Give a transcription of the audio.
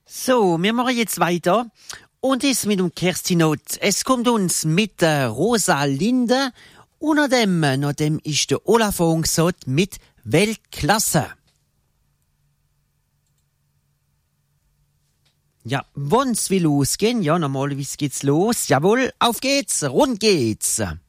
So, wir machen jetzt weiter. Und das mit dem Kerstinot. Es kommt uns mit der Rosalinde. Unter dem ist der Olaf gesagt mit Weltklasse. Ja, wann's will losgehen, ja, normalerweise geht's los. Jawohl, auf geht's, rund geht's.